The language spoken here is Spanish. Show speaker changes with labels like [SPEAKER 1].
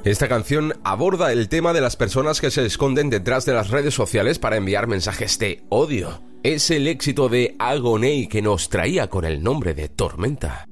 [SPEAKER 1] Esta canción aborda el tema de las personas que se esconden detrás de las redes sociales para enviar mensajes de odio. Es el éxito de Agoney que nos traía con el nombre de Tormenta.